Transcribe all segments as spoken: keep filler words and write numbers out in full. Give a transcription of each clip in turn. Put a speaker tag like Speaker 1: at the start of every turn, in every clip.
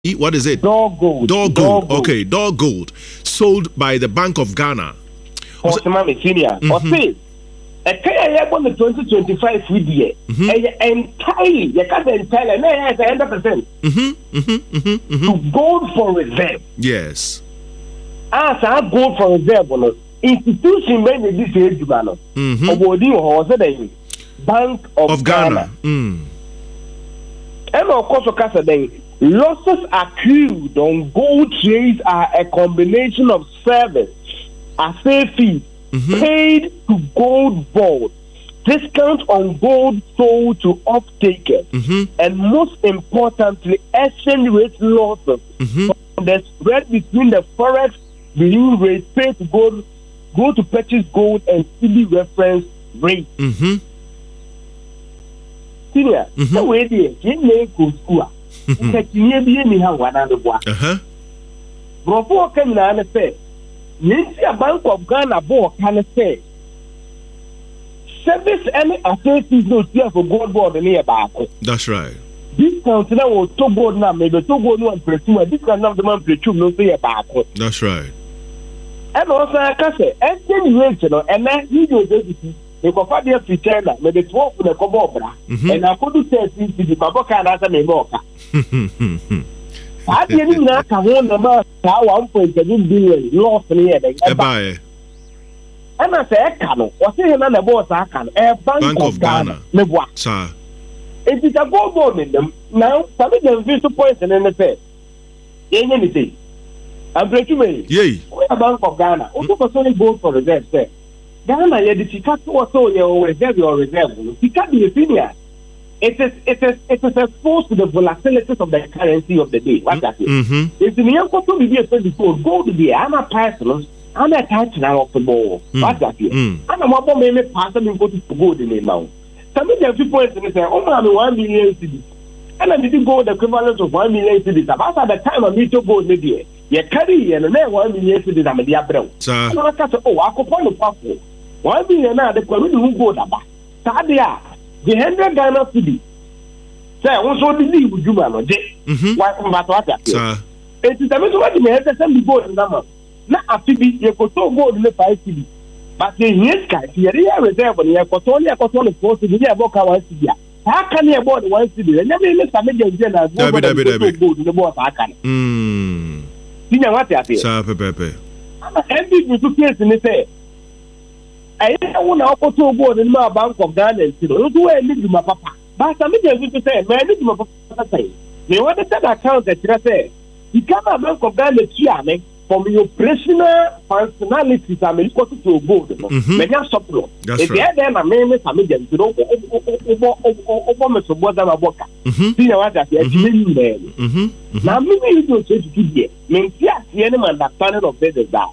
Speaker 1: What is it?
Speaker 2: Dog Gold.
Speaker 1: Dog Gold. Gold. Okay, Dog Gold. Sold by the Bank of Ghana.
Speaker 2: Osman Senior. Okay. A kaya on the twenty twenty-five video. Entirely, you can't entirely, no, one hundred percent. To gold for reserve.
Speaker 1: Yes.
Speaker 2: As I gold for reserve, institution when they this age, man. Awarding or Bank of, of Ghana. Ghana. Mm. And of course, Okasa, losses accrued on gold trades are a combination of service, assay fees, mm-hmm. paid to gold board, discount on gold sold to off-takers, mm-hmm. and most importantly, exchange rate losses mm-hmm. from the spread between the forex being rate paid to gold, go to purchase gold and C D reference rate. Mm-hmm. Senior, the way they go school. Uh-huh. Before coming on and say, Nancy, a Bank of Ghana board can say, service any affairs is no fear for gold board near back.
Speaker 1: That's right.
Speaker 2: This country was two board now, maybe two board one presume, this kind of the man presume no fear back.
Speaker 1: That's right.
Speaker 2: And also, I can say, and then you know, and then you do the Cofadia Fichella, but the twelve for the Cobobra, and I couldn't say the Baboka as a Memoka. I didn't know how one point seven billion lost near the and I say, Cano, or say another boss, I can, a Bank of Ghana,
Speaker 1: sir.
Speaker 2: It is a gold board in them. Now, some of them visit points and then they say, anything. I'm pretty me.
Speaker 1: Yay.
Speaker 2: A Bank of Ghana, also for solid gold for reserve, say. Ghana, yeah, the Chicago also your reserve or reserve. Chicago, the senior. It is, it is, it is exposed to the volatilities of the currency of the day. What's that? Mm-hmm. It's in the young to be a gold, gold to be I'm a person, I'm a touch now of the ball. What's that? I'm a mobile maybe person and go to gold in the mouth. Some of the people say, oh, I'm one million cities. And I didn't go the equivalent of one million cities. About the time I meet to go the year, you carry and then one million cities. I'm a dear bro. So I said, oh, I could find a passport. One million now, the Korean who go about. Sadia, the hundred Ghana city. Say, also the league with you, man. Why, what that? It is a bit what you may have to send the board in number. Not a P B, you could so go in the five city. But the yes, guys, here they are reserve on your Cotonia, Cotonia, Post, the Avoca one city. How can you aboard one city? And never let some major general go to the board. I can. Hm. You know what I feel?
Speaker 1: Sir, Pepe.
Speaker 2: And people to place in the say. I don't know how to go in my Bank of Ghana. You don't do anything, my papa. But some of them say, man, this is my papa say. They want to set account that you say. You can't have Bank of Ghana here, from your personal functionalities. I mean, go to gold. Many are support. If they are there, I mean, some of them, you know, over my support, I'm a worker. See what I say? Now, maybe you don't say to you, means yes, the enemy understanding of this is that.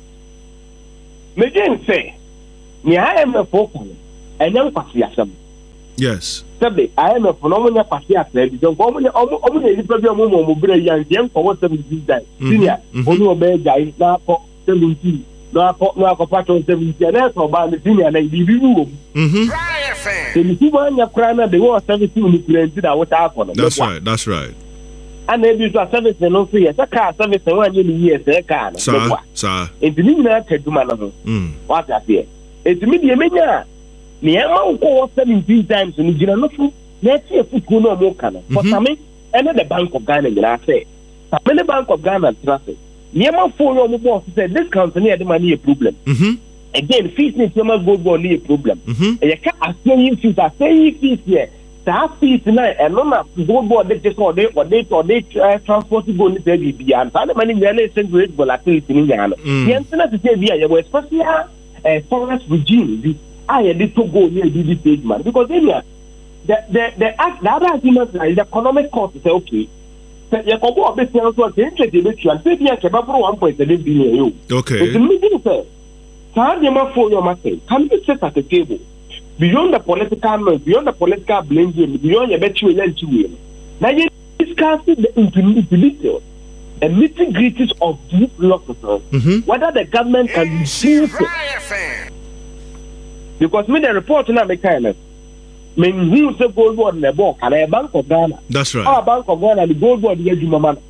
Speaker 2: Maybe say, I am a focus, and young Pasiasam.
Speaker 1: Yes.
Speaker 2: Saturday, I am a phenomenal Pasias, don't go on only problem of young for what seventeen days. Senior, only obey guy, now for seventeen, now for now for patron seventeen, and that's about the senior and the room. Mm-hmm. If you want your crown, they were seventeen with the what happened.
Speaker 1: That's right, that's right.
Speaker 2: And then you are service and no free as a car service and one year, a car.
Speaker 1: Sir, sir.
Speaker 2: It's the to man. What's that here? It's media mania. Near Mount seventeen times in the general. Let's see if we could not walk on. For some, another Bank of Ghana, I say. Some Bank of Ghana traffic. Near my phone on the boss said this company had the money a problem. Again, fees in Thomas Gold Board a problem. And you can't say fees, I say fees here. That fees tonight, and none of Gold Board they just or they or they or they transport to go into the B and the money really send great volatility in Ghana. The answer to say, yeah, was especially a forest regime. I had to go near this stage, man, because then the the the act the other argument is the economic cost is okay. So you can go a bit also the interest rate and say you can borrow one point seven billion. Okay. It's a meeting say. So how do you for your market? Can you sit at the table beyond the political noise, beyond the political blame game, beyond your bet you will let you win? Now you discuss the intellectual and nitty gritties of these losses, whether the government can reduce it. Because me the report now make kind of mean who say gold board in the book and a Bank of Ghana.
Speaker 1: That's right.
Speaker 2: Our Bank of Ghana the gold board the man.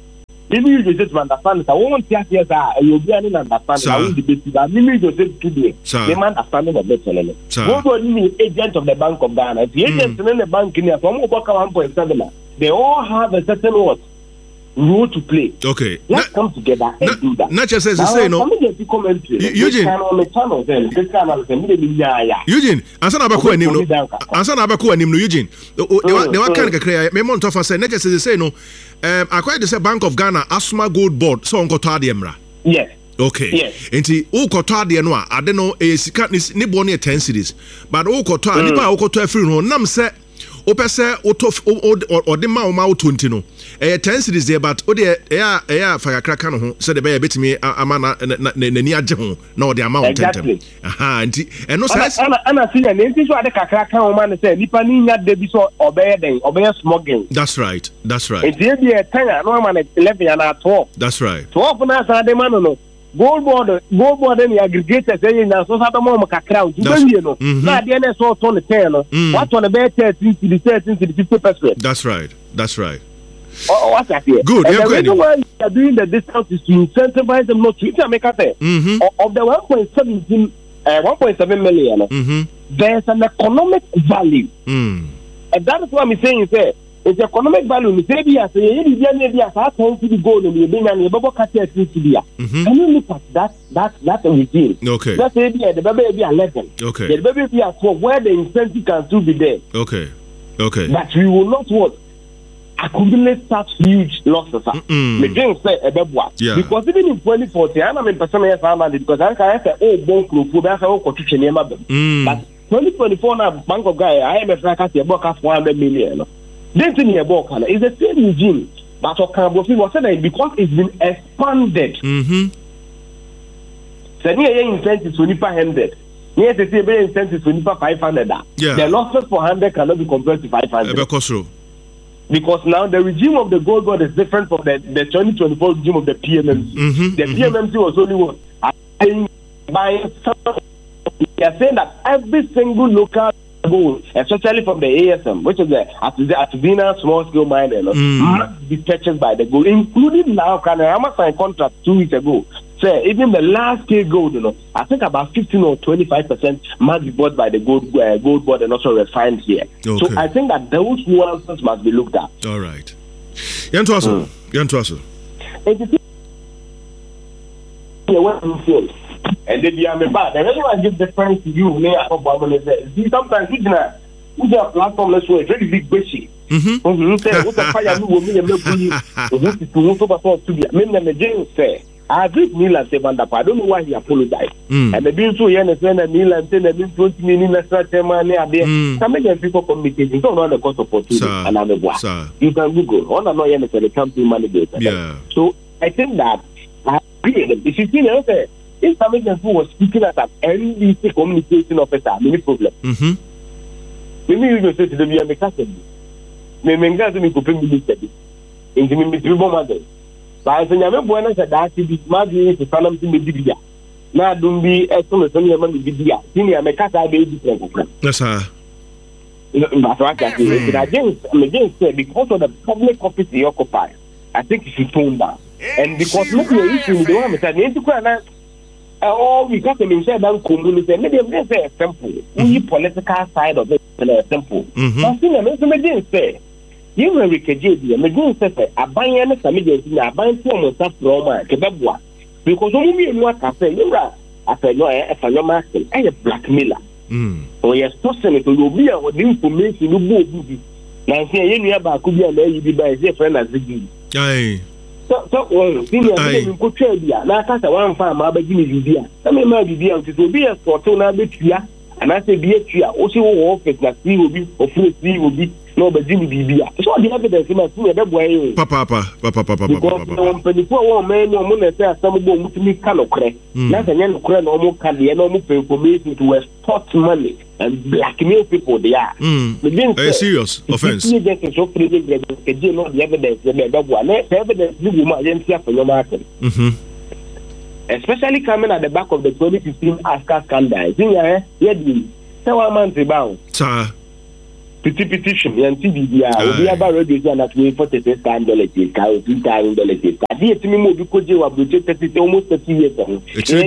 Speaker 2: Maybe you just understand that I won't say yes, you'll be an understanding. I will debate that. Maybe you just say today, they man understanding of better. Nobody agent of the Bank of Ghana. The agents in the bank in here from one point seven, they all have a certain what role to play.
Speaker 1: Okay,
Speaker 2: let's come together and na, do that.
Speaker 1: Not just as you say, no. Eugene, Eugene, answer na bako anim no. Answer na bako anim no Eugene. They were kind of create. Me mon tofa say. Not just as you say, no. Um, acquired the Bank of Ghana Asma Gold Board. So on koto adi emra.
Speaker 2: Yes.
Speaker 1: Okay.
Speaker 2: Yes.
Speaker 1: Enti o koto adi no a ade no e sika ni bo ne ten series. But o koto adi ba o koto afiri no nam se opese otof o de ma o ma o twenty no. Eh ten series there but o de eh eh fa kakra no ho se de be ya betimi ama na nani age ho na o de ama o tentem. Aha enti eno say
Speaker 2: ana ana senior na enti so ade kakra kan o ma ne say nipa ni nya de bi so obeye den obeye smuggling.
Speaker 1: That's right. That's right.
Speaker 2: Enti e bi e ten no ma na eleven and twelve.
Speaker 1: That's right.
Speaker 2: twelve na sa de ma no no. Gold board, gold board, and the aggregators, and now so that more crowd. You know, now the N S O on the ten. What on the bed thirteen to the thirteen to the fifty percent.
Speaker 1: That's right. That's right.
Speaker 2: Oh, what's that here?
Speaker 1: Good.
Speaker 2: And the reason why we are doing the discount is to incentivize them not to make a say. Of the one point seven, uh, one point seven million, mm-hmm. there's an economic value, mm. and that is what I'm saying. Say. It's economic value. Maybe as a maybe as a ten to the gold and the being and the bubble cut to the Can you look at that that that regime?
Speaker 1: Okay.
Speaker 2: That's maybe the baby be eleven.
Speaker 1: Okay.
Speaker 2: The baby be at twelve where the incentive can still be there.
Speaker 1: Okay. Okay.
Speaker 2: But we will not what accumulate such huge losses. Again, say a bebwa.
Speaker 1: Yeah.
Speaker 2: Because even in twenty fourteen, I'm in personal found because I can say oh bon club for that oh constitution name but twenty twenty-four now Bank of Ghana I M F like say about four hundred million. This thing here, Bokana, is the same regime, but Okabofi was said because it's been expanded. Mm-hmm. So, near incentives for Nipa hundred. Near the same incentives for Nipa five hundred.
Speaker 1: Yeah.
Speaker 2: The losses for hundred cannot be compared to five hundred. Because now the regime of the gold board is different from the, the twenty twenty-four regime of the P M M C. Mm-hmm. The mm-hmm. P M M C was only one. Buying some. They are saying that every single local gold, especially from the A S M, which is the Atubina small scale miner, mm. must be purchased by the gold, including now. Can I signed contract two weeks ago? Say even the last scale gold, you know, I think about fifteen or twenty-five percent must be bought by the gold uh, gold board and also refined here. Okay. So I think that those nuances must be looked at.
Speaker 1: All right. Yantuaso, Yantuaso.
Speaker 2: And then you are bad. The reason I give difference to you, me, I see sometimes you know, we have platform let's say very big bushy. Mm-hmm. Mm-hmm. What the fire you will me and make you to to to be. Me and the James say, I agree with Milan say Van der I don't know why he apologized. Mm. And the bill so yen is when Milan say that twenty million extra time money there. Some of people communicating don't know the cost of opportunity and I'm a you can Google. All I know yen is the company manager.
Speaker 1: Yeah.
Speaker 2: So I think that I agree. If you see okay. If somebody who was speaking as an N B C communication officer, many problem. Mm-hmm. Maybe you just say to them, you are making a maybe I'm going to pay minister. In the ministry of mother. But I say, I'm going to say that this Maggie is a family to media. Now, don't be as soon as any man media. Senior, make us a baby.
Speaker 1: Yes, sir.
Speaker 2: But what I say, I against say because of the public office you occupy, I think you should tone down. And because look at the issue, the one that oh, we got to mention that community. Maybe it's very simple. We political side of it is simple. But see, I'm going to say, you will recognize me. I'm going to say, I buy any family, I buy two months after all my Quebec. Because only you what I say, you are, I say, no, I say, no, master, I am blackmailer. Oh, yes, person, it will be a the information you move. Now, see, you have a could be a lady by a friend as the
Speaker 1: Aye.
Speaker 2: So, so, well, senior, you could trade here. Now, that's a one farm, I'll be giving you here. Some of my video to be a sort of a bit here, and I say, be a tree, also office that we will be, or free will be, no, but Jimmy be here. So, the evidence in my food, that way, Papa, Papa, Papa, Papa, because twenty-four man, no one says some go to me, cannot crack. That's an end crack, no more candy, and no more information to export money and blackmail people. They are a serious offense. The evidence, the evidence, you will for your market. Especially coming at the back of the twenty fifteen Ascar scandal. Yeah, yeah, seven months about. Sir. Petition and T V, we are about radio and that we for the scandal, two thousand dollars. The Timimo because you are budgeted almost thirty years ago.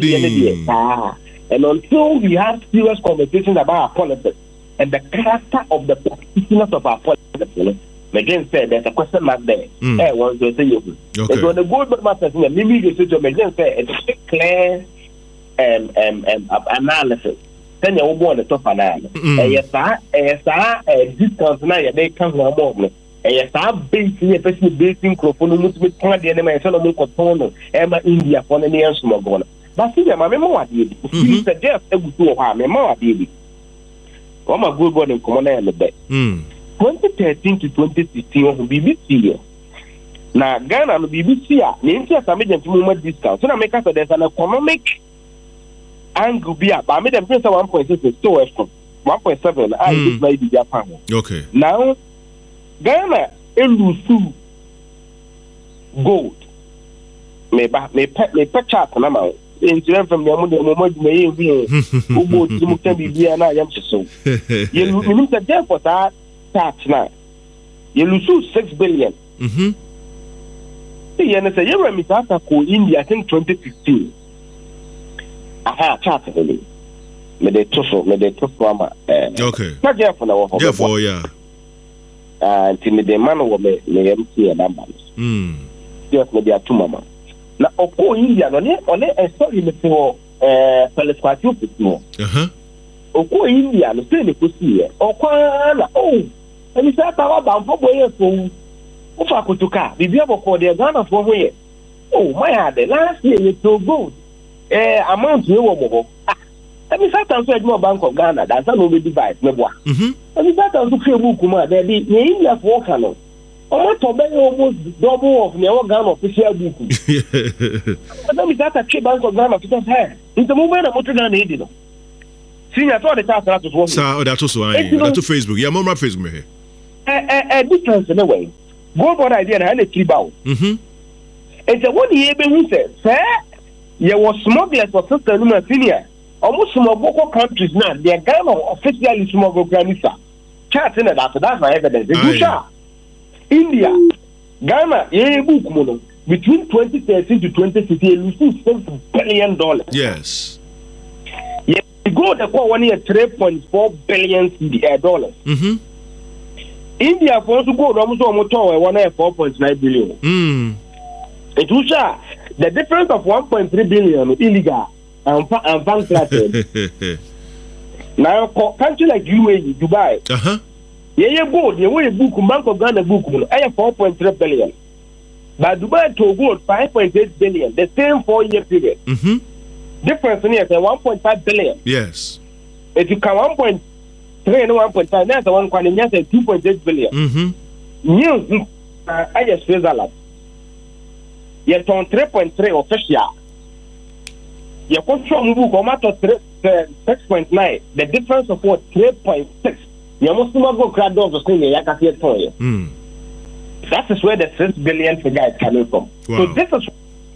Speaker 2: And until we have serious conversations about our politics and the character of the practitioners of our politics, McGinn said there's a question mark there.
Speaker 1: Mm.
Speaker 2: Eh, once they say you.
Speaker 1: Okay.
Speaker 2: So the Goldberg matters in the maybe you say to McGinn said it's a clear um, um, um, analysis. Then you will go on the top analysis. And yes, sir, yes, sir, discounts now they come from a moment. And yes, sir, basically, especially basing microphone, multiple point the enemy, and so on, Cotono, Emma India, for the near small. But see, my memoir did. He suggests a good two of our memoir did. What my good boy in Commander and the bed. twenty thirteen to twenty sixteen on B B C. Now, Ghana and B B C, the interest are making moment discount. So, I make us there's an economic angle be up. I made them pay one point six to from one point seven. I just might be Japan.
Speaker 1: Okay.
Speaker 2: Now, Ghana elusu gold. Me ba me pe me pe chart na ma. Insurance from the moment may be who go to Mukan be na yam so. You mean that therefore that tax now. You lose six billion.
Speaker 1: Mm-hmm.
Speaker 2: See, and say you remember that ko India I think twenty fifteen. Aha, chart really. Me de toso, me de toso ama.
Speaker 1: Okay.
Speaker 2: Not therefore now.
Speaker 1: Therefore, yeah.
Speaker 2: Uh, until me the man over me me M C and numbers.
Speaker 1: Mm.
Speaker 2: Just me there two mama. Na oko India no ne one e sorry me for eh telescope fitmo.
Speaker 1: Uh-huh.
Speaker 2: Oko India no say ne kosi e. Okwa na oh. Emi say ta wa ban fo boye so. O fa kutuka, bibia boko de Ghana fo ho ye. Oh, my had last year you to gold. Eh amount we wo mo. Emi say ta so ejmo Bank of Ghana, that no be divide me boa.
Speaker 1: Mhm.
Speaker 2: Emi say ta so Facebook ma there be ye India fo ka no. Almost almost double of the Ghana official book. Let me start a trip Bank of Ghana because hey, in the moment I'm not going to need it. See, I thought the task that was
Speaker 1: Sir, that's also I. That's to Facebook. Yeah, more Facebook here.
Speaker 2: A difference in a way. Go for idea and a trip out.
Speaker 1: Mhm.
Speaker 2: It's a one year who said, sir, you was smugglers for sister Luma Senior. Almost smuggle countries now. They are Ghana officially smuggle Granisa. Chat in that. That's my evidence. India, Ghana, yeah, book mono between twenty thirteen to twenty fifteen, losing six billion dollars.
Speaker 1: Yes.
Speaker 2: Yeah, you go the call one year three point four billion dollars.
Speaker 1: Mm-hmm.
Speaker 2: India for to go almost almost one year four point nine billion.
Speaker 1: Mm.
Speaker 2: It was the difference of one point three billion illegal and and bank now, country like U A E, Dubai.
Speaker 1: Uh huh.
Speaker 2: Yeah, yeah, gold. Yeah, we book Bank of Ghana book. I have four point three billion. But Dubai to gold five point eight billion. The same four year period.
Speaker 1: Mm-hmm.
Speaker 2: Difference in here is one point five billion.
Speaker 1: Yes.
Speaker 2: If you can one point three and one point five, that's one point yes, two point eight billion.
Speaker 1: Mm-hmm.
Speaker 2: News. Uh, I just feel that. Yet on three point three official. You put from book or matter six point nine. The difference of what three point six. You must not go crowd doors to sing a Yakati toy. That is where the six billion figure is coming from.
Speaker 1: Wow.
Speaker 2: So this is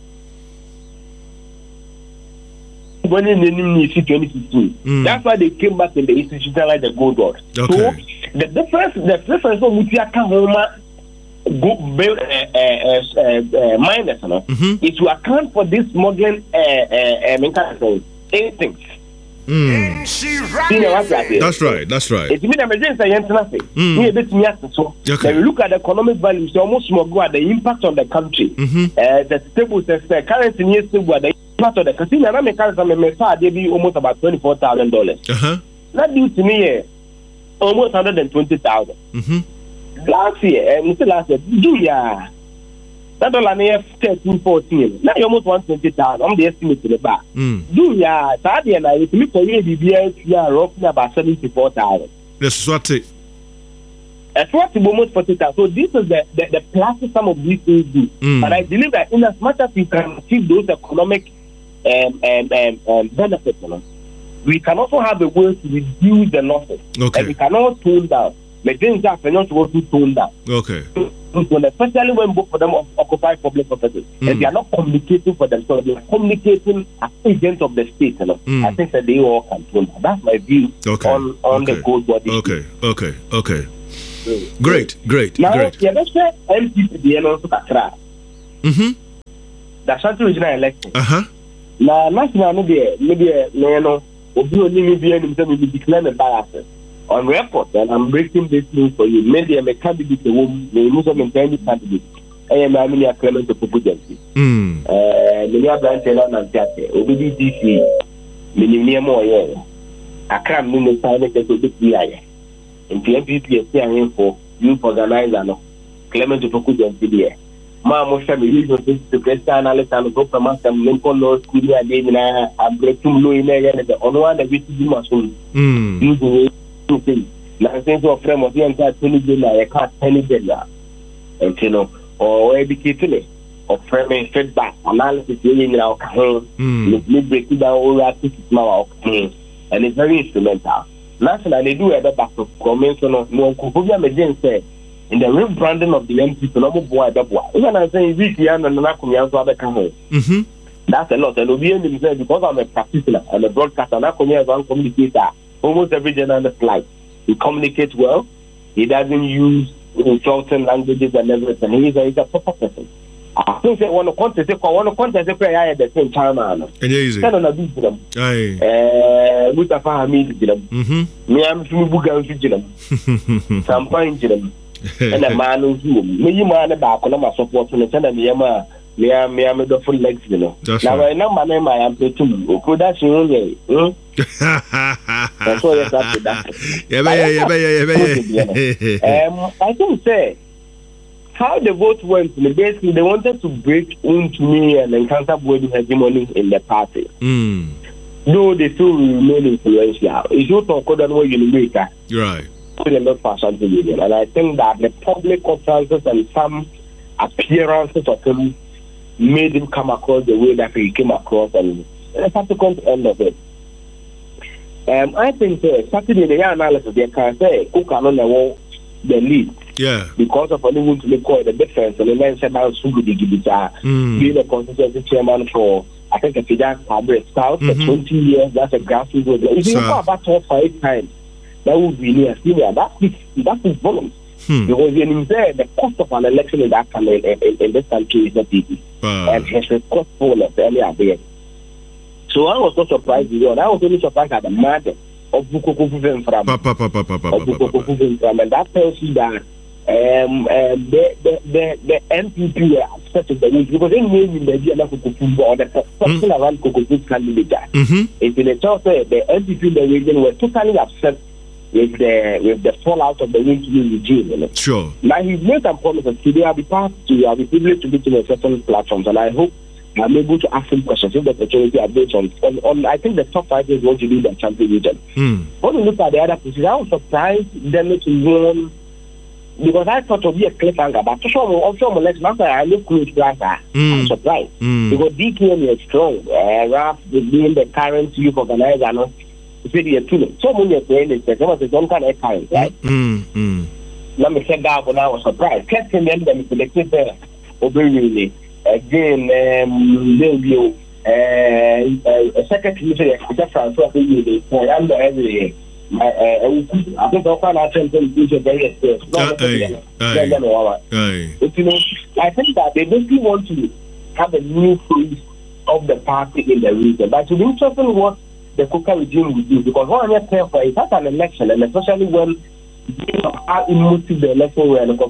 Speaker 2: when in the new twenty fifteen. Mm. That's why they came back in the institutionalized the gold rush.
Speaker 1: Okay.
Speaker 2: So the difference, the difference of Mutiaka Homa go build uh, uh, uh, uh, minus, no? Mm-hmm. Is to account for this smuggling uh, uh, uh, eight things.
Speaker 1: Mm. That's right, that's right.
Speaker 2: It's mean emergency nothing.
Speaker 1: Mm.
Speaker 2: So
Speaker 1: okay.
Speaker 2: When we look at the economic value, it's almost more good the impact on the country.
Speaker 1: Mm-hmm.
Speaker 2: Uh, the stable the currency needs to the impact of the country. And I'm currency they be almost about twenty four thousand dollars.
Speaker 1: Uh-huh.
Speaker 2: That due to me uh, almost one hundred and twenty thousand.
Speaker 1: Mm-hmm.
Speaker 2: Last year, and uh, last year, do ya that dollar near thirteen, fourteen. Now you almost one twenty thousand. I'm the estimate to the back.
Speaker 1: Mm.
Speaker 2: Do ya that and I look for you B B S you are roughly about seventy four thousand.
Speaker 1: That's what it.
Speaker 2: That's what almost forty thousand. So this is the the, the plus some of these things do.
Speaker 1: Mm.
Speaker 2: But I believe that in as much as we can achieve those economic um, um, um, um, benefits, you know, we can also have a way to reduce the losses.
Speaker 1: Okay.
Speaker 2: And we cannot tone down. The things that cannot go to tone down.
Speaker 1: Okay.
Speaker 2: Especially when both of them occupy public offices, mm. and they are not communicating for themselves, they are communicating as agents of the state. You know? mm. I think that they all can tone down. That's my view
Speaker 1: okay.
Speaker 2: on, on
Speaker 1: okay.
Speaker 2: the gold body.
Speaker 1: Okay, okay, okay.
Speaker 2: Mm.
Speaker 1: Great, great,
Speaker 2: now,
Speaker 1: great.
Speaker 2: Now, yeah, let's say M P P D N also Katra.
Speaker 1: Mm-hmm.
Speaker 2: the Ashanti regional election.
Speaker 1: Uh-huh.
Speaker 2: Now, national media, media, no, Obi Onimi be any time we declare the biases on record, and I'm breaking this news for you. Media, a candidate, a woman, the Muslim independent candidate. I am a mini Clement to Pupujansi.
Speaker 1: Hmm.
Speaker 2: Uh, many of them tell on Antiate, Obi D C, many near more, yeah. I can't mean the sign that will be here. And P M P P is here for youth organizer, Clement to Pupujansi there. Mamma family to Christian analyst and go from us and Lincoln Law School. I did a breakthrough law in the on one that we do machine. Using things. Now, since your friend was the entire twenty billion, I can't tell you and you know, or educated or framing feedback analysis in our home. Let's break it down all that now, and it's very instrumental. Nationally, they do a back of comments on no Kubuya Medin said. In the rebranding of the M P, no boy, the boy. Even I say, Vikian and Nakumia to other countries. That's a lot. And Obian himself, because I'm a practitioner and a broadcaster, Nakumia is one communicator. Almost every day on the flight. He communicates well. He doesn't use insulting languages and everything. He's a, he's a proper person. I think that one of the contest, one of the contest, I at the same time. And
Speaker 1: easy.
Speaker 2: Send on a beat to them.
Speaker 1: Aye.
Speaker 2: Uh, Mustafa Hamid to them.
Speaker 1: Mm-hmm.
Speaker 2: Me, I'm from Bugan to them. Some point to them. And a man who's me, man, about my support to the Senate, me, me, me, me, the full legs, you know. Now, I know my name, I am Petum. Who that's you, hm? That's what that's that. Yeah, yeah, yeah, Um, I think, say, how the vote went, basically, they wanted to break into me and encounter body hegemony in the party.
Speaker 1: Mm.
Speaker 2: Though they still remain influential. It's not talk about what you make.
Speaker 1: Right.
Speaker 2: And I think that the public utterances and some appearances of him made him come across the way that he came across, and the subsequent end of it. Um, I think uh, Saturday the analysis they can say who can on the the lead.
Speaker 1: Yeah.
Speaker 2: Because of anyone to make the difference, and then said now Sugudi Gibita being a constituency chairman for I think a Fidel Fabric South for twenty years. That's a grassroots. If you go about four five times. That would be near senior. That is that is volume. Hmm. Because when there, the cost of an election in that country, in, in, in this country is not easy, uh. and has requestful earlier there. So I was not surprised. You know, I was only surprised at the matter of Bukoku from from, and that tells you that um, um the, the the the M P P were upset with the news because they knew in the idea that Kukufu or the person around Kukufu's candidate. It's in the talk the M P P in the region were totally upset with the with the fallout of the Winky regime. You know?
Speaker 1: Sure.
Speaker 2: Now he's made some promises. Today I'll be part to I'll be privileged to be to certain platforms, and I hope I'm able to ask him questions if the opportunity are based on, on on I think the top five is going to be the champion region.
Speaker 1: Mm.
Speaker 2: When we look at the other positions, I was surprised them to win because I thought it would be a cliffhanger, but to show me also my election after I look close to that, I'm surprised. Mm. Because D K M is strong. Uh Raf being the current youth organizer, no. Very attuned. So many of them is some of the don't kind of kind, right?
Speaker 1: Mm,
Speaker 2: Let me say that when I was surprised. Captain them them selected there. Obeyingly. Again, um they'll be uh a secretary is Francois Obeyingly. I'm the every my uh I think I'll find out something which is very serious. You know, I think that they basically want to have a new face of the party in the region. But to be interesting what the Kuka regime will do, because what I'm here for is not an election, and especially when you know how emotive the election were, and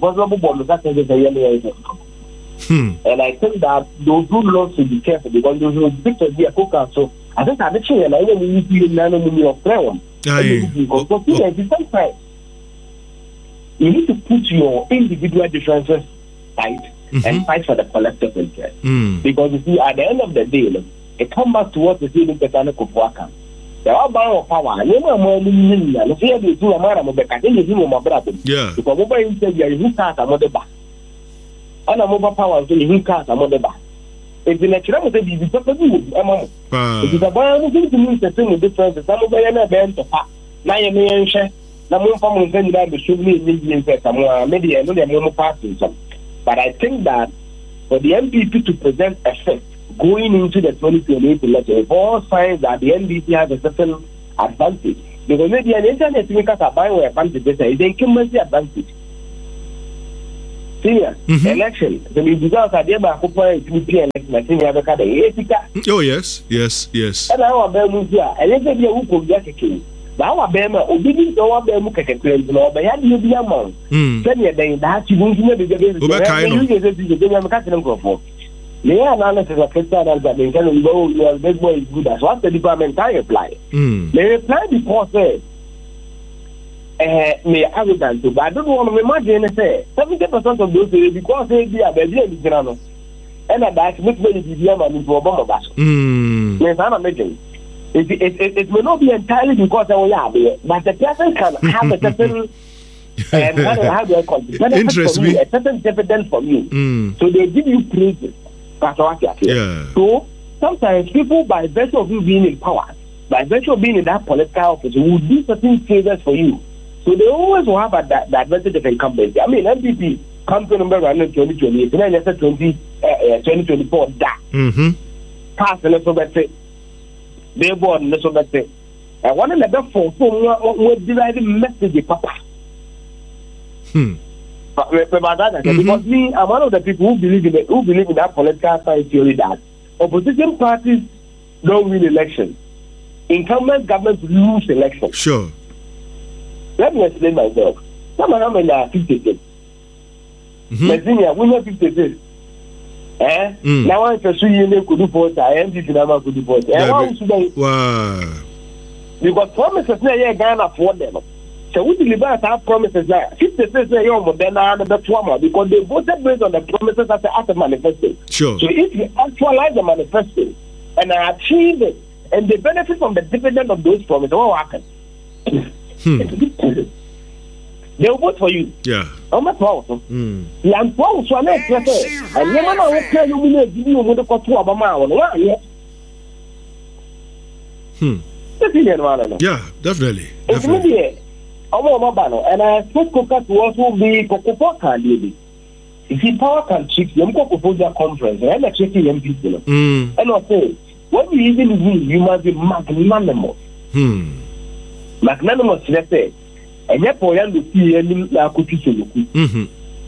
Speaker 2: and I think that those who love to be careful because those who pick to be a Kuka, so I think I'm actually and I know we need to nano million of them. Because at the same time, you need to put your individual differences aside mm-hmm. and fight for the collective interest.
Speaker 1: Mm.
Speaker 2: Because you see, at the end of the day, look, it comes back to what the city Petana Kufuaka. There are power power. You know, more than you see, you do a man of the Catholic, you know, my brother.
Speaker 1: Yeah.
Speaker 2: Because over in Serbia, you can't a mother back. And a mobile power until you can't a mother back. It's the natural to be the good, Emma. It is a boy who to me the thing difference. Some of them are bent to pass. Now you may share. The moon from that the should be in some maybe I know they're more passing some. But I think that for the M P P to present effect going into the twenty twenty-eight election, all signs that the N D P has a certain advantage. Because maybe an internet makers are buying advantage, they can make the advantage. Senior mm-hmm. election. The results are there by Cooper P P election. Senior because the
Speaker 1: oh yes, yes, yes.
Speaker 2: And our Bemu here, and let's say who could get a king. Now our Bema, obedient to our Bemu Kakakin, no, but had you be a monk. Senior day that you won't know the game. The Catholic for. The analysis of Christian that they can go, your big boy is good as what the department I apply. They reply before say. Uh, me arrogant too, but I don't want to imagine and say seventy percent of those because they be a baby and general. And that makes me be a man for Obama bash.
Speaker 1: Hmm.
Speaker 2: Yes, I'm amazing. It, it, it, it may not be entirely because I will have it, but the person can have a certain um, how do I call it?
Speaker 1: Interest
Speaker 2: me, a certain dividend from you.
Speaker 1: Mm.
Speaker 2: So they give you praises. That's what I say.
Speaker 1: Yeah.
Speaker 2: So sometimes people, by virtue of you being in power, by virtue of being in that political office, will do certain favors for you. So they always will have a, that, the advantage of incumbency. I mean, M P P campaign number one in twenty twenty-eight, and then just twenty twenty-four, that.
Speaker 1: Mm-hmm.
Speaker 2: Pass a little bit, they board a little bit. And one of the best for who derived message, Papa.
Speaker 1: Hmm.
Speaker 2: But, but that, mm-hmm. Because me, I'm one of the people who believe in it, who believe in that political science theory that opposition parties don't win elections. Incumbent governments lose elections.
Speaker 1: Sure.
Speaker 2: Let me explain myself. Some of them are fifty-six. Virginia, we have fifty-six. Eh?
Speaker 1: Mm.
Speaker 2: Now I'm pursuing you could do for I am the number could do for it.
Speaker 1: Wow.
Speaker 2: Because promises now you can't afford them. So we deliver our promises now. fifty-six now you're more than another trauma because they voted based on the promises as a, as a manifesto.
Speaker 1: Sure.
Speaker 2: So if you actualize the manifesto and achieve it and they benefit from the dividend of those promises, what will happen?
Speaker 1: Hmm.
Speaker 2: They will vote for you.
Speaker 1: Yeah.
Speaker 2: I'm not proud.
Speaker 1: Hmm.
Speaker 2: I'm proud. So I'm not proud. And you know what? Tell you, we need you to go to Obama. Why?
Speaker 1: Hmm. Yeah, definitely.
Speaker 2: Definitely. I'm Obama, and I expect Coca to also be Coca candidate. If you power can trick them, go for their conference, and I'm checking them people.
Speaker 1: Hmm.
Speaker 2: And I say, when you even win, you must be magnanimous.
Speaker 1: Hmm.
Speaker 2: Magnanimous, let's say. And yet, for young to see any cookies.
Speaker 1: Mm-hmm.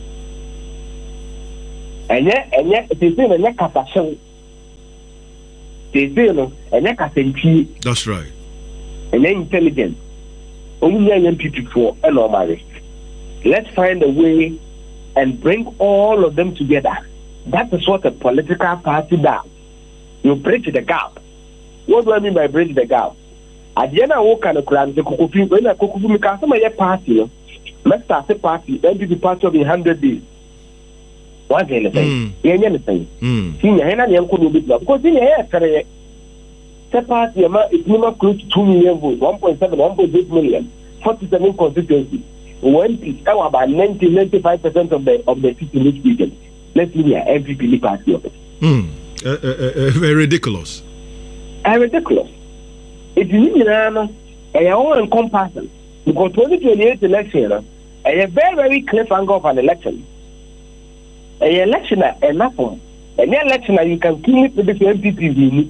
Speaker 2: And yet, and yet, they say, and yet, capacity. They say, no, and yet, capacity.
Speaker 1: That's right.
Speaker 2: And then intelligent. Only young people for a normal. Let's find a way and bring all of them together. That is what a political party does. You bridge the gap. What do I mean by bridge the gap? At the end of what kind of crime, the Kokofi, when a Kokofi can some of your party, let's start a party, then be the party of a hundred days. One thing, anything, anything. See, I had a young couple of because in the air, the party is number close to two million votes, one point seven, one point eight million, forty-seven constituencies. When it's about ninety, ninety-five percent of the of the seats in this region, let's see here, every P party of it.
Speaker 1: Hmm. Uh, uh, uh, very ridiculous.
Speaker 2: Uh, ridiculous. It's in a own encompassing because twenty twenty-eight election, a very, very clear angle of an election. An election, enough for an election, you can kill it with the M P P.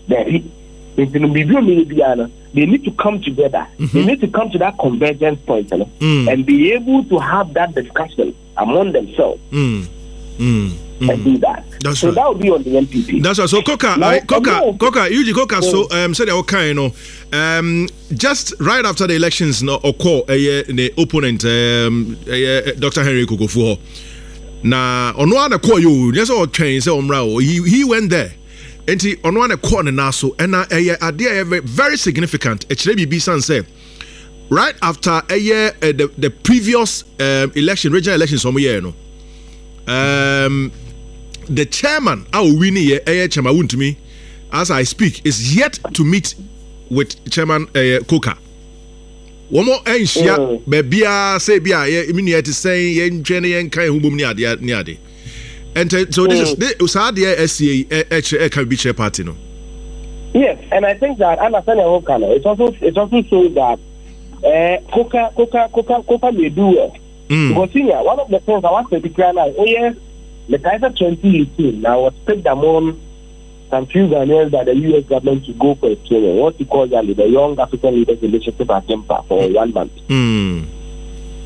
Speaker 2: They need to come together. Mm-hmm. They need to come to that convergence point you know, mm. and be able to have that discussion among themselves.
Speaker 1: Mm. Mm. Mm.
Speaker 2: And do that.
Speaker 1: That's
Speaker 2: so
Speaker 1: right.
Speaker 2: that would be on the M P P.
Speaker 1: That's right. So Coca,
Speaker 2: now,
Speaker 1: I, Coca,
Speaker 2: no,
Speaker 1: Coca, Eugene Coca.
Speaker 2: No.
Speaker 1: So um, said okay, you know, um, just right after the elections, no, or call uh, the opponent, um, uh, Doctor Henry Kukufuor. Na on one the call you, just all train say omra. He he went there. And he on one the corner now. So and uh, uh, idea very significant. Actually, B San say right after a year uh, the the previous um, election, regional elections, some year, you know. Um. The chairman, our winning uh, chairman to me, as I speak, is yet to meet with Chairman uh, Coca. One more ensure, baby, say, be I mean, yet is saying, yen, Jenny, and kind of near the and so this is this how the S C A can be chair party, no?
Speaker 2: Yes, and I think that understanding Coca, it's also it's also shows that uh, Coca, Coca, Coca, Coca may do well.
Speaker 1: Mm.
Speaker 2: Because senior, one of the things I want to declare now, oh yes. The Kaiser twenty eighteen now was picked among some few Ghanaians by the U S government to go for a training. What you call that the Young African Leaders Initiative at Tempa for one month.
Speaker 1: Mm.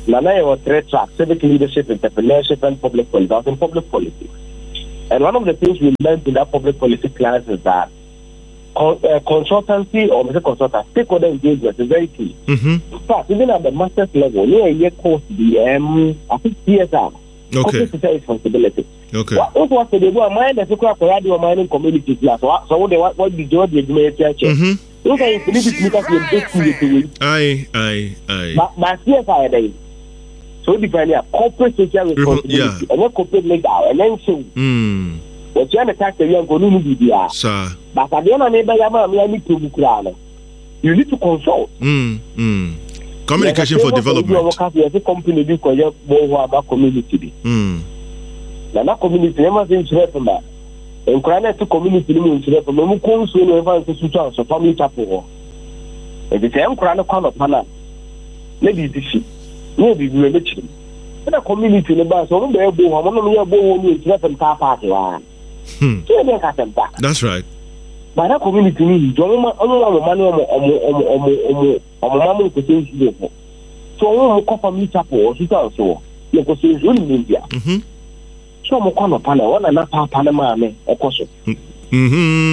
Speaker 2: Nana was three tracks: civic leadership, entrepreneurship, and public policy. I was in public policy. And one of the things we learned in that public policy class is that con- uh, consultancy or consultant stakeholder engagement is very key.
Speaker 1: Mm-hmm.
Speaker 2: In fact, even at the master's level, near a year course, the um, I think C S R,
Speaker 1: okay,
Speaker 2: corporate social responsibility.
Speaker 1: Okay.
Speaker 2: What was the go mind the secret radio mining community class? So what they what what did you do the church?
Speaker 1: Mm-hmm.
Speaker 2: Look at politics because you take to
Speaker 1: Aye, aye, aye.
Speaker 2: But but C S R day. So define a corporate social responsibility
Speaker 1: yeah.
Speaker 2: and not corporate legal and then so
Speaker 1: mm.
Speaker 2: what you understand the young go no be dia.
Speaker 1: Sir.
Speaker 2: But at the end of the day, I need to book. You need to consult.
Speaker 1: Mm. Mm. Communication for development.
Speaker 2: There's a company do for your about community.
Speaker 1: Mm.
Speaker 2: Now that community, never been straight from that. And crying to community, you straight from them. Who so never to switch out so family chapel. And the same crying corner panel. Maybe this. Maybe we will reach them. But a community in the bus, so they'll be one of your bones straight from car party.
Speaker 1: Hmm. That's right.
Speaker 2: But that community needs don't want money on Mamma to say so I will family chapel or so. You could say in India. So I'm a corner panel, one and a half Panama, of course.
Speaker 1: Mm-hmm.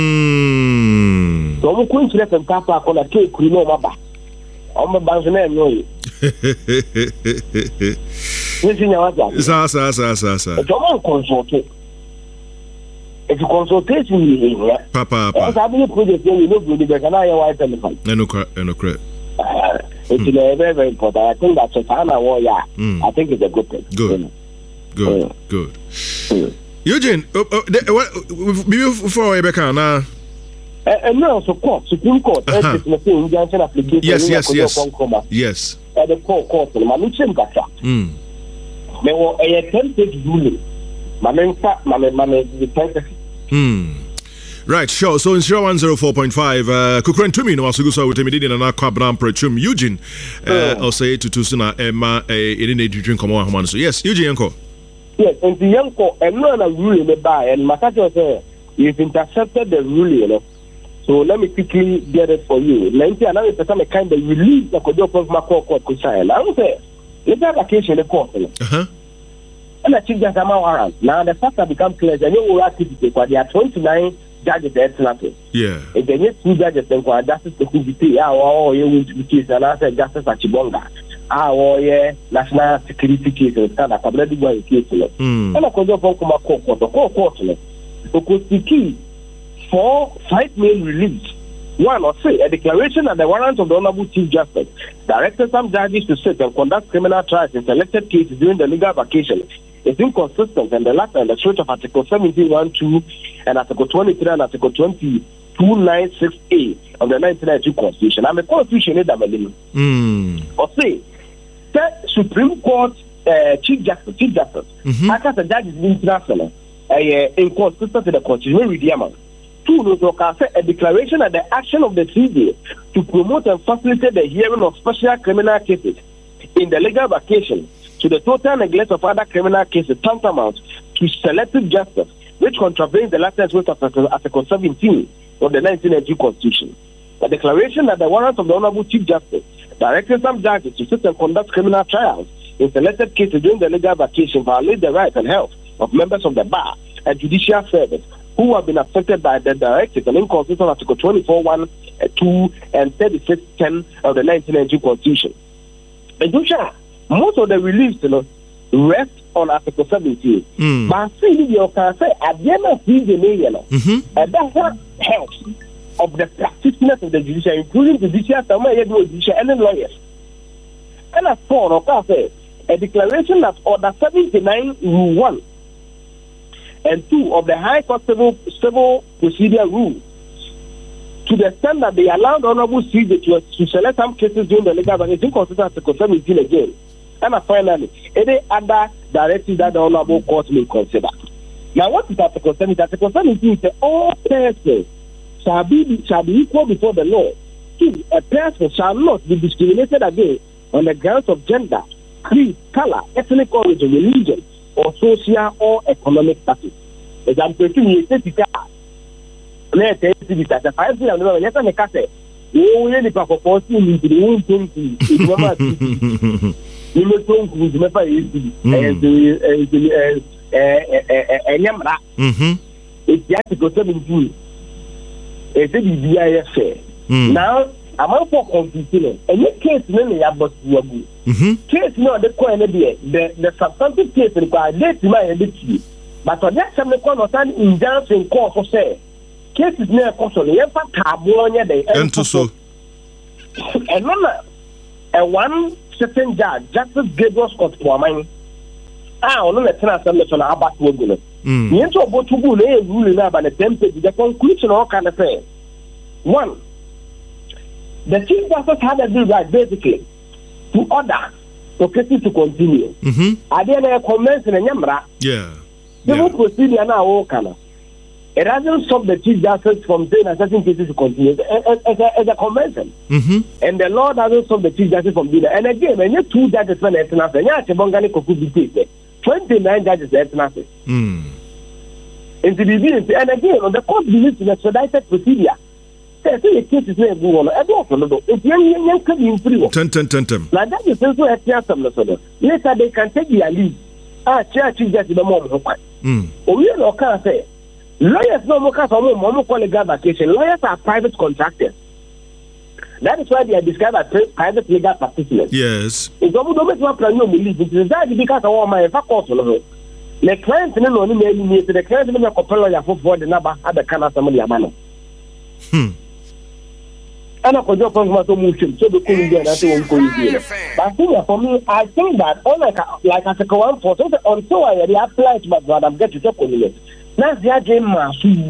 Speaker 2: So I'm going to let them tap on a cake, you know, Maba. I'm a banner, no. Listen,
Speaker 1: Sir, sir, sir, sir, sir.
Speaker 2: It's all consulted. It's a consultation here.
Speaker 1: Papa,
Speaker 2: Papa. I mean, project you know, you can I white telephone.
Speaker 1: No, no, correct.
Speaker 2: It's very, very important. I think that's a fan of warrior. I think it's a good thing.
Speaker 1: Good, good, mm. good. Mm. Eugene, uh, uh, the, what, before Rebecca now.
Speaker 2: And no, so court, Supreme Court, uh-huh.
Speaker 1: Yes, yes, yes. Yes.
Speaker 2: At the court, court, my mission got that. There were a ten-page ruling. My name, my name, my name,
Speaker 1: Hmm. Right, sure. So in zero one zero four point five, uh, Kukren Tumi no asugusa with Medina and Aquabram Prechum Eugene. Uh, I'll say to Tusuna Emma a in drink come on. So yes, Eugene Uncle.
Speaker 2: Yes, and the uncle and not a ruling the buy and Matajo said you've intercepted the ruling, you know. So let me quickly get it for you. Ninety another person a kind of release the court of my court could say. I would say let's have vacation the court.
Speaker 1: Uh-huh.
Speaker 2: And I think that's a warrant. Now the fact that become clear that you will activity because there are twenty-nine judges there tonight.
Speaker 1: Yeah.
Speaker 2: If they need two judges then for justice to be our you will be case and answer justice at Chibonga. Our yeah national security case and stand up already going case. And I could go from my court court court court. Because the key for five main release. One or say a declaration and the warrant of the Honorable Chief Justice directed some judges to sit and conduct criminal trials in selected cases during the legal vacation. It's inconsistent and the latter and the truth of Article seventeen one two and Article twenty-three and Article twenty-two ninety-six A of the nineteen ninety-two Constitution. I'm a constitution in
Speaker 1: the
Speaker 2: Or say that Supreme Court uh, Chief Justice, Chief Justice,
Speaker 1: mm-hmm.
Speaker 2: as a judge is international, uh, inconsistent with the Constitution. Read the Two, a declaration and the action of the C D to promote and facilitate the hearing of special criminal cases in the legal vacation to the total neglect of other criminal cases tantamount to selective justice, which contravenes the latter twist of Article seventeen of the nineteen ninety Constitution. The declaration that the warrant of the Honorable Chief Justice directed some judges to sit and conduct criminal trials in selected cases during the legal vacation violate the rights and health of members of the bar and judicial service who have been affected by the directive and inconsistent Article twenty-four one, two, and thirty-six ten of the nineteen ninety Constitution. And most of the reliefs, you know, rest on Article seventeen.
Speaker 1: Mm.
Speaker 2: But see, you can say at the end of the day, you know, and that's what helps of the practitioners of the judiciary, including the judiciary, and lawyers. And as for okay, say, a declaration that Order seventy-nine Rule one and two of the High Court Civil, Civil Procedure Rule, to the extent that they allowed the Honorable C J to, to select some cases during the legal vacation, consider Article seventeen again. And finally, any other directives that the Honorable Court may consider. Now, what is Article seventeen? Article seventeen says all persons shall be, shall be equal before the law. Two, a person shall not be discriminated against on the grounds of gender, creed, color, ethnic origin, religion, or social or economic status. Example, you say, let's say, the five years, let's say, oh, really, Papa, into the You may talk with me for easy. And Yamra. It's just to go seventeen. It's a B I F A. Now, I'm out for confusing. And your case, many are but you are good. Case no, the coin, the the substantive case required late my ability. But on that, some of the time in dancing course for say, cases near Cosso, the Emperor Tabulonia, they enter so. And a one certain judge, Justice Gabriel Scott Woman. Ah, on the tenor submission about Wogulo. The entry of Botubu ruling about the temple, the conclusion all kind of thing. One, the Chief Justice had a good right basically to order the case to continue. I didn't have comments in a Yamra.
Speaker 1: Yeah.
Speaker 2: The whole procedure now all kind of. It hasn't stopped the Chief Justice from saying a certain cases to continue as, as, a, as a convention. Mm-hmm. And the law doesn't stop the Chief Justice from doing that. And again, when you two judges when it's nothing, yeah, Chebongani could be taken. twenty-nine judges, that's nothing. Mm. And again, on the court believes in expedited procedure. Say, the case is not going on. I don't know. It's young, young, young, coming free.
Speaker 1: Ten, ten, ten, ten.
Speaker 2: Now, that is also a chance of the later they can take their leave. Ah, Chief Justice, the moment. Hmm. Oh, you know, can't say. Lawyers no more more call legal vacation. Lawyers are private contractors. That is why they are described as private legal practitioners.
Speaker 1: Yes.
Speaker 2: It's almost not plan you believe it is that because of my faculty. The client no only made the client no compel lawyer for the number at the canal somebody amano. Hmm. And I could just point my motion so the cool get that one cool. But for me, I think that all like like as a command for so until I apply to my brother, I'm getting to talk on it. That's the agenda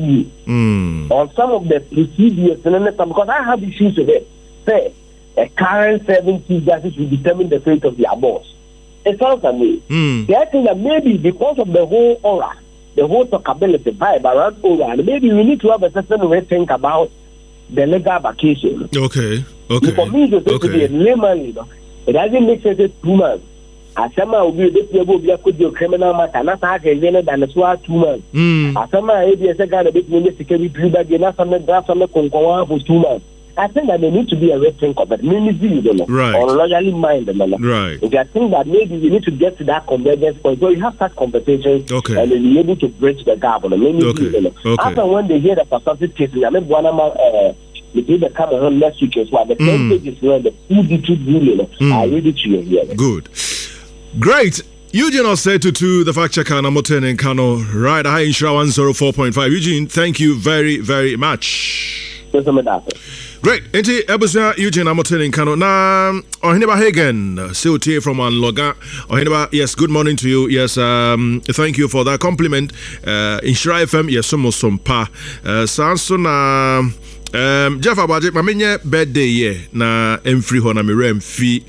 Speaker 2: mm. on some of the procedures and because I have issues with it. Say, a current seventy justice will determine the fate of their boss. It sounds to me. Mm. I think that maybe because of the whole aura, the whole talkability vibe around aura, maybe we need to have a certain way to think about the legal vacation.
Speaker 1: Okay, okay.
Speaker 2: For me, it's okay. To be a layman, you know, it doesn't make sense two months. Asama will be able to be a criminal matter, not than the swat two months. Asama, A B S, a guy that makes security prove that you're not some draft on the Concoa for two months. I think that there needs to be a red think of it. Maybe right. Or loyally minded.
Speaker 1: Right.
Speaker 2: If I think that maybe we need to get to that convergence point where you have such conversations
Speaker 1: okay.
Speaker 2: and then be able to bridge the gap. Maybe
Speaker 1: okay. okay.
Speaker 2: After when they hear the substantive cases, I mean, one of my uh, the people that come on next week as well. The ten pages where the full detailed ruling I read it to you here.
Speaker 1: Good. Great. Eugene Osetu to the fact checker Namoten and Kano. Right, I insure one oh four point five. Eugene, thank you very, very much. Great. Enti Ebusia Eugene Namoten and Kano. Na Ohineba Hagen, C O T from Anloga. Ohineba, yes, good morning to you. Yes, um, thank you for that compliment. Uh, Insure F M, yes, almost some pa. Uh, Sanson, uh, um, Jeff Abaje, my birthday, yeah, na Emfree Hona Mirem Fee.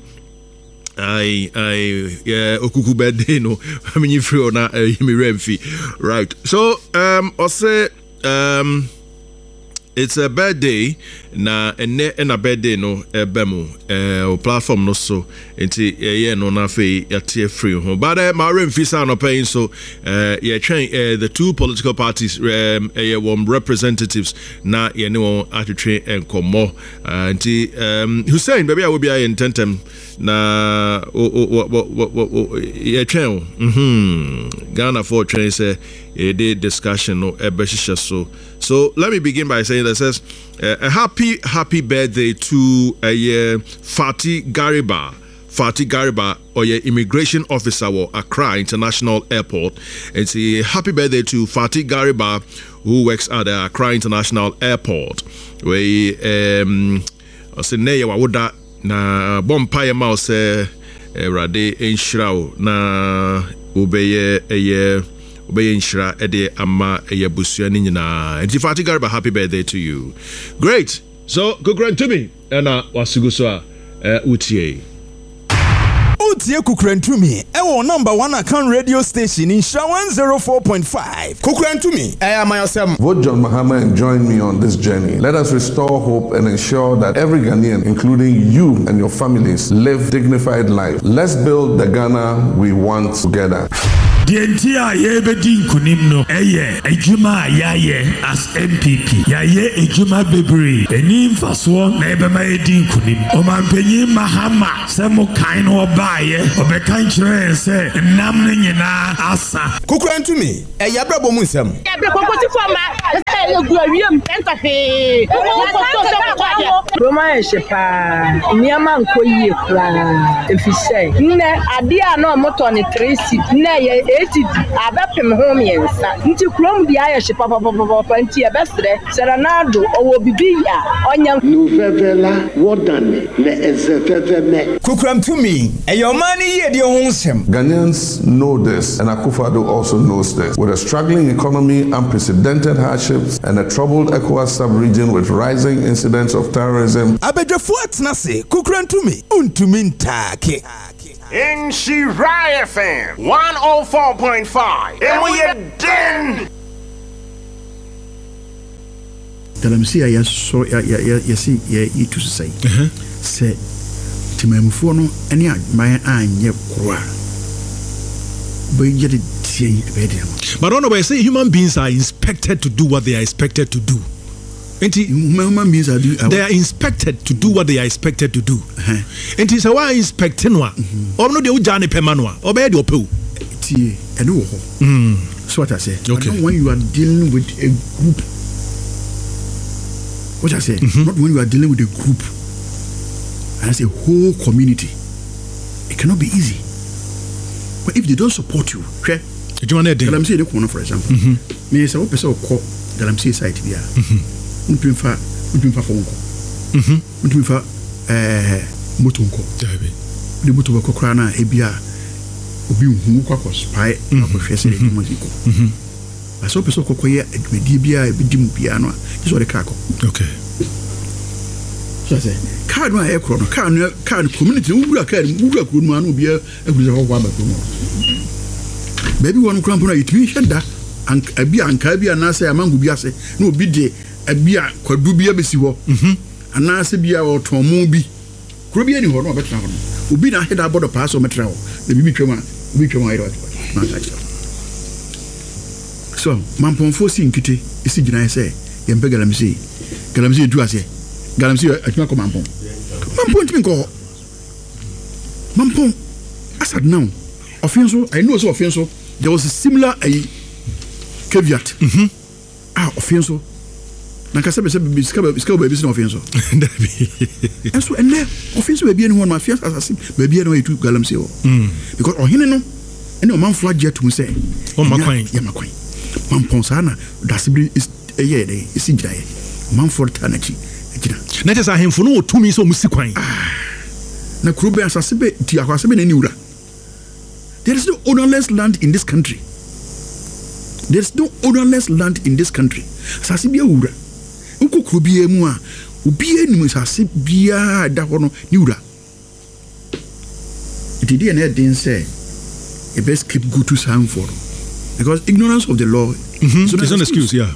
Speaker 1: I I yeah okuku birthday no I mean free or na me remfi right so um I say um it's a birthday na ene na birthday no ebemu eh platform no so enti yeah no na fe yate free ho but uh, my remfi sa no paying so uh yeah train uh, the two political parties um uh, one representatives na yeah no atwetwe enkomo uh, enti um Hussein baby I will be in tentem na o o o yeah train mhm Ghana for train say a day discussion no ebeshisha so so let me begin by saying that says uh, a happy happy birthday to a uh, Fatih Gariba Fatih Gariba or your immigration officer or Accra International Airport. It's a happy birthday to Fatih Gariba who works at the Accra International Airport where um Oseneya Wawoda na bompa ya mouse erade enshirao na obeye eye obeye enshira ede ama eye busua ni nyina enti Fatih Gariba happy birthday to you. Great. So go grant to me and uh wasuguso a utie
Speaker 3: Utie Kukrentumi ewo number one account radio station in Sha one oh four point five. Kukrentumi I am myself.
Speaker 4: Vote John Mahama and join me on this journey. Let us restore hope and ensure that every Ghanaian, including you and your families, live dignified life. Let's build the Ghana we want together.
Speaker 5: The entire Yebedin Kunimno, Eye, Ejuma Yaye as M P P, Yaye Ejuma Bebri, Enim Faswa, Nebema Edin Kunim, Oman Penny Mahama, Samo Kain or Baye, or Bekantre, and say, Namnina Asa.
Speaker 3: Kukran to me, a Yabra Bomusam.
Speaker 6: Roma Shepa, Niaman Koye, if you say, Ne, Adia no motor on a tracy, nay, eighty, Abapim home, yes, into Chrome the Irish Papa Panty, a best day, Serenado, or Bibia, on your
Speaker 7: Nuvela, Wodane, Le Ezefeme.
Speaker 3: Kukram to me, and your money here, the ownsome.
Speaker 4: Ghanaians know this, and Akufo-Addo also knows this. With a struggling economy, unprecedented hardships, and a troubled ECOWAS sub-region with rising incidents of terrorism.
Speaker 3: Abejafuat nase, Kukran to me, Untumintake.
Speaker 8: In Shirai F M one oh four point five. And we are den.
Speaker 9: Galamsey, I saw you see, ye to say, say, Timamufono, any my eye, ye qua. But yet it
Speaker 1: But on the way, say human beings are inspected to do what they are expected to do.
Speaker 9: Human beings are do,
Speaker 1: they are inspected to do what they are expected to do. And it's a why inspecting one. Or no, the Johnny Pemanua, or bed your poo.
Speaker 9: And so what I say, okay. Not when you are dealing with a group. What I say, mm-hmm. Not when you are dealing with a group. And I say whole community. It cannot be easy. But if they don't support you, okay? Galamsey, the corner, for example. Me say, what person call Galamsey site here? We prefer, we prefer phone call. We prefer motonko. The motonko krana ebia obi hu kwa kwa spy na kwa fese de muziko. I saw person kokoye edwedi bia ebidim bia no. This what the car call.
Speaker 1: Okay.
Speaker 9: So I say, car no e kro no, car no car community wura car wura kro no anu bia eguze ho kwa ba kro no. Baby one krampo na yitimi hweda anka bia anka bia na say amangu bia say na obi de abia kwadu bia besi ho mhm anase bia otomo bi kro bia ni ho no betra ho obi na heda bodo pass o metra ho na bibi twema obi twema ira na touch so mamponfo si nkite isi gina say ye mpe Galamsey Galamsey du ase Galamsey atuma ko mampon mampon timi ko mampon asad now offenso I know so offenso there was a similar a caveat mhm ah offenso na kasa be se be ska be ska be no offenso and so and there offenso be any one my fear assassin be be no etu Galamsey o because ohene no ene o man flag jet mu say
Speaker 1: o makwan
Speaker 9: ya makwan man ponsana dasibri is eye dey isi giraye man for tanachi gira
Speaker 1: na just ahemfo no otumi so musikwan
Speaker 9: na kurube asase be ti akwase be na niwura. There is no ownerless land in this country. There is no ownerless land in this country. Asase bia wura. Nko kurubie mu a obi enimu asase bia da ho no niwura. It dey na den say a best keep go to sound for because ignorance of the law
Speaker 1: mm-hmm. so it's an excuse, yeah.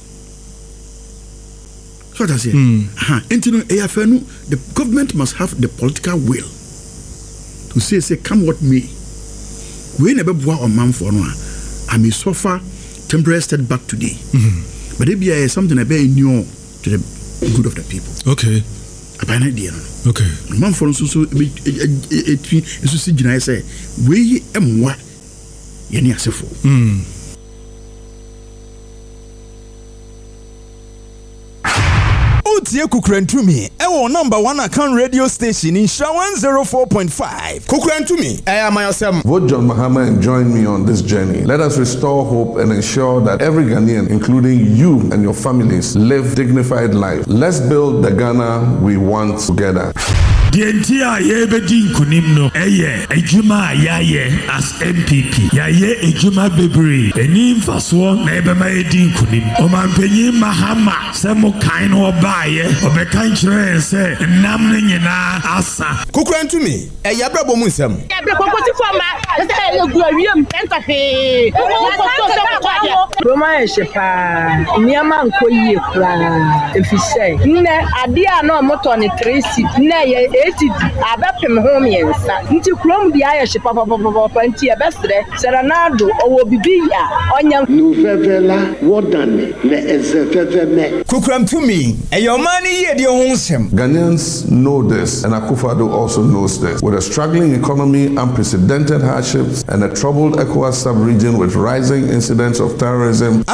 Speaker 9: So that's it. Uh-huh. The government must have the political will to say, say, come what may. We never bought a man for no. I may suffer temporary setback today. Mm-hmm. But it be something I very new to the good of the people.
Speaker 1: Okay.
Speaker 9: A bad idea.
Speaker 1: Okay.
Speaker 9: A man for so so it is to see, I say, we am what Yenny Asefo.
Speaker 1: Mm.
Speaker 3: Utie Kukrentumi, ewo number one account radio station in one oh four point five. Kukrentumi, I am myself.
Speaker 4: Vote John Mahama and join me on this journey. Let us restore hope and ensure that every Ghanaian, including you and your families, live dignified life. Let's build the Ghana we want together.
Speaker 5: The entire Yebedin Kunimno, Eye, Ejuma Yaye as M P P, Yaye Ejuma Bebri, Enim Faswa, Nebema Edin Kunim, Oman Penny Mahama, Samo Kain or Baye, or Bekantre and say, Namnina Asa.
Speaker 3: Kukrentumi, a Yabra Bomusam.
Speaker 6: Roma Shepa, Niaman Koye, if you say, Ne, Adia no motor on a tracy, Nay. eighty abɛpem ho mmiɛnsa nti kurom bi ayɛ hye papapapapa nti ɛbɛsrɛ Serenado ɔwɔ bibi a ɔnya
Speaker 7: Nuvevela wodane le ezeveveme
Speaker 3: Kukuram to me ɛyɛ ɔman ne yie de ho nsɛm.
Speaker 4: Ghanaians know this, and Akufo-Addo also knows this. With a struggling economy, unprecedented hardships, and a troubled ECOWAS sub-region with rising incidents of terrorism,